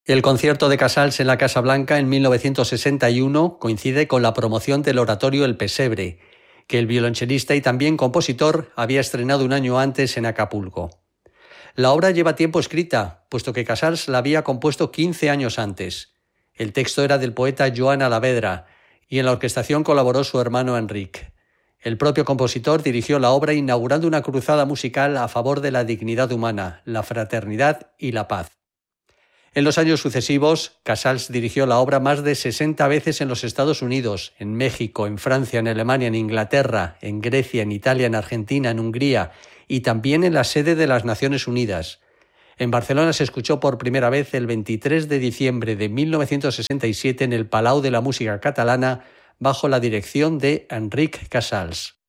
El concierto de Casals en la Casa Blanca en 1961 coincide con la promoción del oratorio El Pesebre, que el violonchelista y también compositor había estrenado un año antes en Acapulco. La obra lleva tiempo escrita, puesto que Casals la había compuesto 15 años antes. El texto era del poeta Joan Alavedra y en la orquestación colaboró su hermano Enric. El propio compositor dirigió la obra inaugurando una cruzada musical a favor de la dignidad humana, la fraternidad y la paz. En los años sucesivos, Casals dirigió la obra más de 60 veces en los Estados Unidos, en México, en Francia, en Alemania, en Inglaterra, en Grecia, en Italia, en Argentina, en Hungría y también en la sede de las Naciones Unidas. En Barcelona se escuchó por primera vez el 23 de diciembre de 1967 en el Palau de la Música Catalana bajo la dirección de Enric Casals.